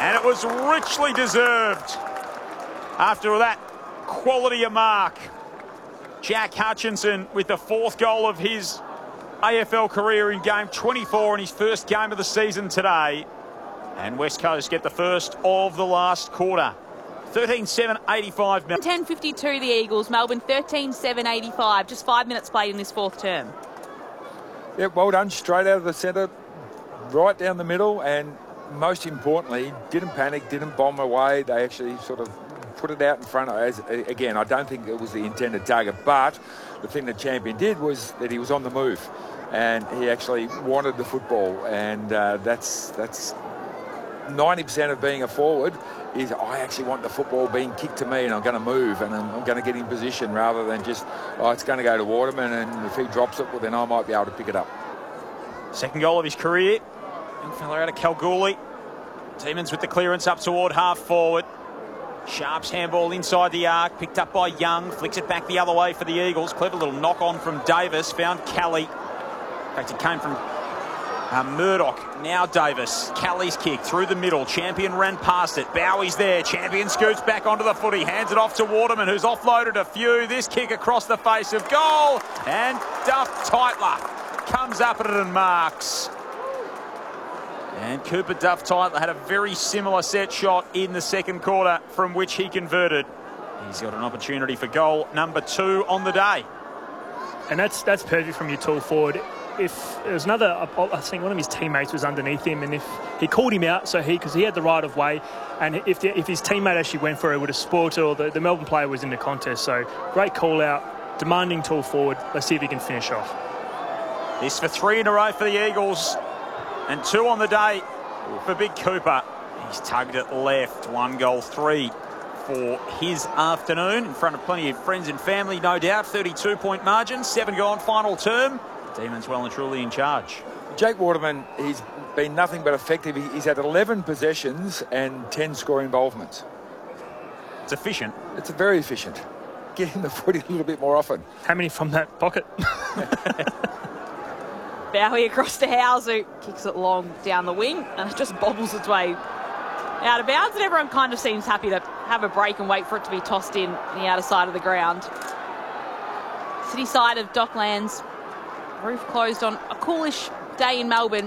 And it was richly deserved. After that quality of mark, Jack Hutchinson with the 4th goal of his AFL career in game 24 in his first game of the season today. And West Coast get the first of the last quarter. 13-7-85. 10:52 the Eagles. Melbourne 13-7-85. Just 5 minutes played in this 4th term. Yeah, well done. Straight out of the centre, right down the middle, and most importantly, didn't panic, didn't bomb away. They actually sort of put it out in front. Again, I don't think it was the intended target, but the thing that Champion did was that he was on the move, and he actually wanted the football, and that's 90% of being a forward is I actually want the football being kicked to me and I'm going to move and I'm going to get in position rather than just, it's going to go to Waterman and if he drops it, well, then I might be able to pick it up. Second goal of his career. Young fella out of Kalgoorlie. Demons with the clearance up toward half forward. Sharp's handball inside the arc, picked up by Young, flicks it back the other way for the Eagles. Clever little knock on from Davis, found Kelly. In fact, it came from Murdoch, now Davis. Kelly's kick through the middle. Champion ran past it. Bowie's there. Champion scoots back onto the footy. Hands it off to Waterman, who's offloaded a few. This kick across the face of goal. And Duff Tytler comes up at it and marks. And Cooper Duff Tytler had a very similar set shot in the second quarter from which he converted. He's got an opportunity for goal number 2 on the day. And that's perfect from your tall forward. If there was another, I think one of his teammates was underneath him, and if he called him out, because he had the right of way, and if his teammate actually went for it, would have spoilt it, or the Melbourne player was in the contest. So great call out, demanding tall forward. Let's see if he can finish off. This for 3 in a row for the Eagles, and 2 on the day for Big Cooper. He's tugged it left. 1 goal, 3 for his afternoon in front of plenty of friends and family, no doubt. 32-point margin, 7 gone, final term. Demons well and truly in charge. Jake Waterman, he's been nothing but effective. He's had 11 possessions and 10 score involvements. It's efficient. It's very efficient. Getting the footy a little bit more often. How many from that pocket? Bowie across to Howes, who kicks it long down the wing, and it just bobbles its way out of bounds, and everyone kind of seems happy to have a break and wait for it to be tossed in the outer side of the ground. City side of Docklands. Roof closed on a coolish day in Melbourne.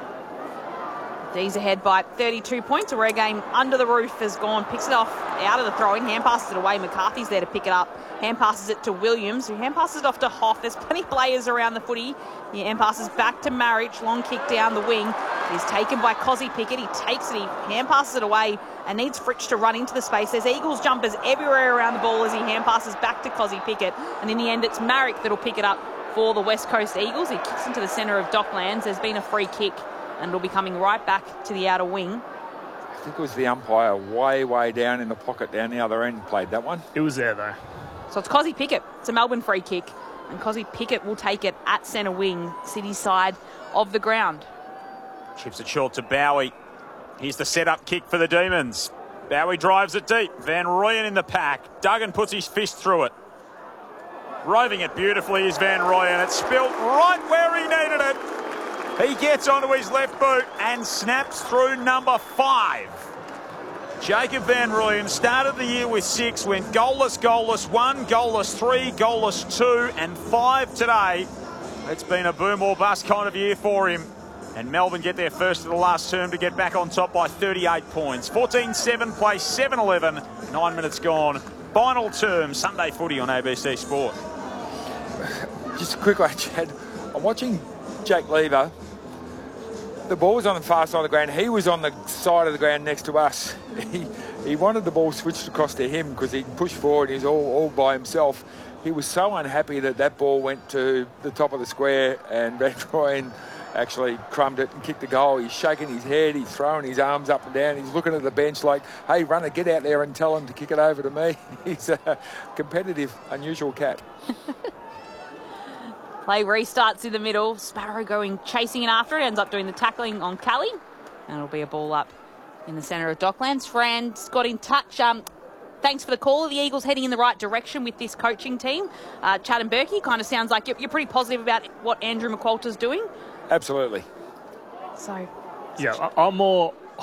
D's ahead by 32 points. A rare game under the roof has gone, picks it off out of the throw-in, hand passes it away. McCarthy's there to pick it up. Hand passes it to Williams, who hand passes it off to Hoff. There's plenty of players around the footy. He hand passes back to Marriage. Long kick down the wing. He's taken by Cozzy Pickett. He takes it, he hand passes it away and needs Fritsch to run into the space. There's Eagles jumpers everywhere around the ball as he hand passes back to Cozzy Pickett. And in the end, it's Marrick that'll pick it up for the West Coast Eagles. He kicks into the centre of Docklands. There's been a free kick and it'll be coming right back to the outer wing. I think it was the umpire way down in the pocket down the other end played that one. It was there though. So it's Cozzy Pickett. It's a Melbourne free kick and Cozzy Pickett will take it at centre wing, City side of the ground. Chips it short to Bowie. Here's the set-up kick for the Demons. Bowie drives it deep. Van Rooyen in the pack. Duggan puts his fist through it. Roving it beautifully is Van Rooyen. It's spilt right where he needed it. He gets onto his left boot and snaps through number 5. Jacob Van Rooyen started the year with 6, went goalless, 1, goalless 3, goalless 2 and 5 today. It's been a boom or bust kind of year for him. And Melbourne get their first of the last term to get back on top by 38 points. 14-7, play 7-11, 9 minutes gone. Final term, Sunday footy on ABC Sport. Just a quick one, Chad. I'm watching Jake Lever. The ball was on the far side of the ground. He was on the side of the ground next to us. He wanted the ball switched across to him because he pushed forward. He's all by himself. He was so unhappy that ball went to the top of the square and Van Rooyen actually crumbed it and kicked the goal. He's shaking his head. He's throwing his arms up and down. He's looking at the bench like, hey, runner, get out there and tell him to kick it over to me. He's a competitive, unusual cat. Play restarts in the middle. Sparrow chasing it after it. Ends up doing the tackling on Kelly. And it'll be a ball up in the centre of Docklands. Fran's got in touch. Thanks for the call. The Eagles heading in the right direction with this coaching team. Chad and Berkey, kind of sounds like you're pretty positive about what Andrew McQualter's doing. Absolutely. So, yeah, I'm more